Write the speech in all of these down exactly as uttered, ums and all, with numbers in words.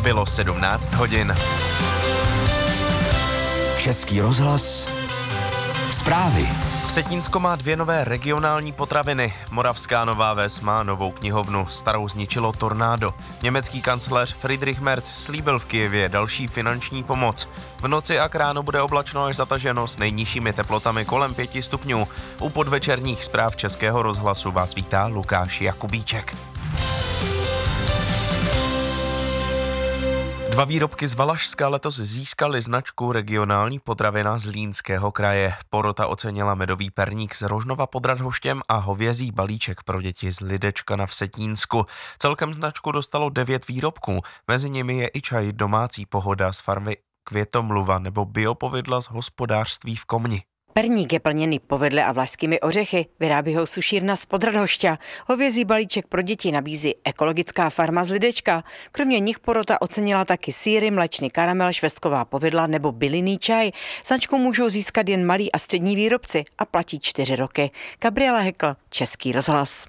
Bylo sedmnáct hodin. Český rozhlas. Zprávy. Vsetínsko má dvě nové regionální potraviny. Moravská Nová Ves má novou knihovnu, starou zničilo tornádo. Německý kancléř Friedrich Merz slíbil v Kyjevě další finanční pomoc. V noci a k ránu bude oblačno až zataženo s nejnižšími teplotami kolem pěti stupňů. U podvečerních zpráv Českého rozhlasu vás vítá Lukáš Jakubíček. Dva výrobky z Valašska letos získaly značku regionální potravina z Zlínského kraje. Porota ocenila medový perník z Rožnova pod Radhoštěm a hovězí balíček pro děti z Lidečka na Vsetínsku. Celkem značku dostalo devět výrobků, mezi nimi je i čaj Domácí pohoda z farmy Květomluva nebo biopovidla z hospodářství v Komni. Perník je plněný povidly a vlašskými ořechy, vyrábí ho sušírna z Podradhošťa. Hovězí balíček pro děti nabízí ekologická farma z Lidečka. Kromě nich porota ocenila taky sýry, mléčný karamel, švestková povidla nebo bylinný čaj. Značku můžou získat jen malí a střední výrobci a platí čtyři roky. Gabriela Hekl, Český rozhlas.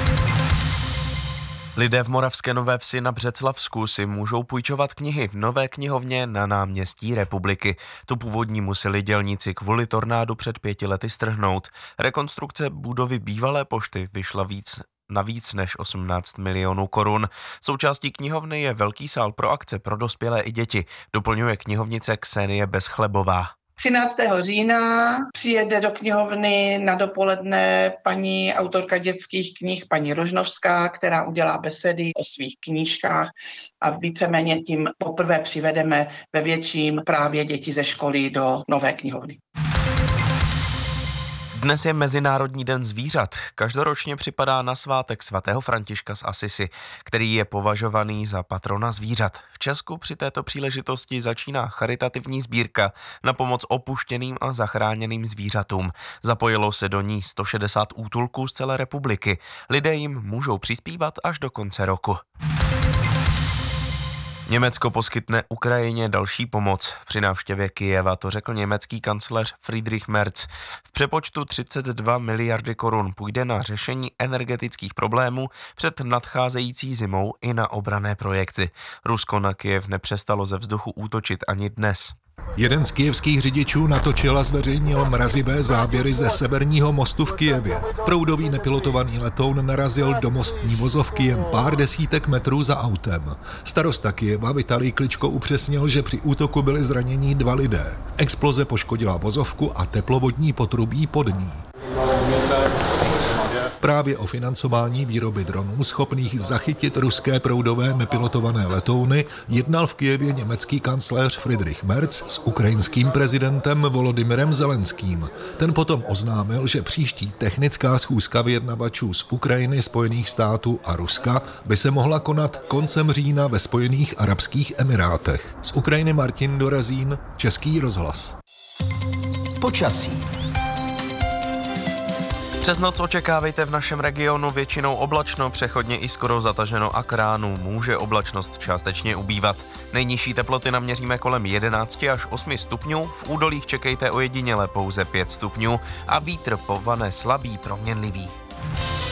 Lidé v Moravské Nové Vsi na Břeclavsku si můžou půjčovat knihy v nové knihovně na náměstí Republiky. Tu původní museli dělníci kvůli tornádu před pěti lety strhnout. Rekonstrukce budovy bývalé pošty vyšla víc na víc než osmnáct milionů korun. Součástí knihovny je velký sál pro akce pro dospělé i děti, doplňuje knihovnice Ksenie Bezchlebová. třináctého října přijede do knihovny na dopoledne paní autorka dětských knih, paní Rožnovská, která udělá besedy o svých knížkách a víceméně tím poprvé přivedeme ve větším právě děti ze školy do nové knihovny. Dnes je Mezinárodní den zvířat. Každoročně připadá na svátek svatého Františka z Assisi, který je považovaný za patrona zvířat. V Česku při této příležitosti začíná charitativní sbírka na pomoc opuštěným a zachráněným zvířatům. Zapojilo se do ní sto šedesát útulků z celé republiky. Lidé jim můžou přispívat až do konce roku. Německo poskytne Ukrajině další pomoc. Při návštěvě Kyjeva to řekl německý kancléř Friedrich Merz. V přepočtu třicet dva miliardy korun půjde na řešení energetických problémů před nadcházející zimou i na obranné projekty. Rusko na Kyjev nepřestalo ze vzduchu útočit ani dnes. Jeden z kyjevských řidičů natočil a zveřejnil mrazivé záběry ze Severního mostu v Kyjevě. Proudový nepilotovaný letoun narazil do mostní vozovky jen pár desítek metrů za autem. Starosta Kyjeva Vitalij Kličko upřesnil, že při útoku byli zraněni dva lidé. Exploze poškodila vozovku a teplovodní potrubí pod ní. Právě o financování výroby dronů schopných zachytit ruské proudové nepilotované letouny jednal v Kyjevě německý kancléř Friedrich Merz s ukrajinským prezidentem Volodymyrem Zelenským. Ten potom oznámil, že příští technická schůzka vyjednavačů z Ukrajiny, Spojených států a Ruska by se mohla konat koncem října ve Spojených arabských emirátech. Z Ukrajiny Martin Dorazín, Český rozhlas. Počasí. Přes noc očekávejte v našem regionu většinou oblačno, přechodně i skoro zataženo a k ránu může oblačnost částečně ubývat. Nejnižší teploty naměříme kolem jedenáct až osm stupňů, v údolích čekejte ojediněle pouze pět stupňů a vítr po vane slabý proměnlivý.